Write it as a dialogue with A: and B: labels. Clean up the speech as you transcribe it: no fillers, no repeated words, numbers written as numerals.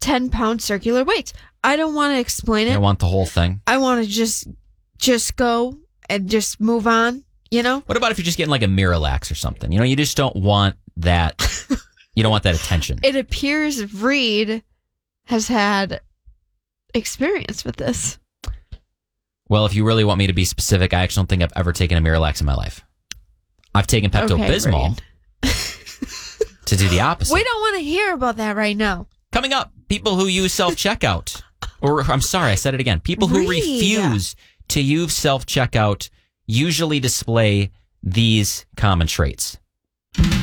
A: 10-pound circular weights. I don't want to explain it.
B: I want the whole thing.
A: I want to just go and just move on, you know?
B: What about if you're just getting like a Miralax or something? You just don't want that. You don't want that attention.
A: It appears Reed has had experience with this.
B: Well, if you really want me to be specific, I actually don't think I've ever taken a Miralax in my life. I've taken Pepto-Bismol to do the opposite.
A: We don't want to hear about that right now.
B: Coming up, people who use self-checkout. Or, I'm sorry, I said it again. People who refuse to use self-checkout usually display these common traits.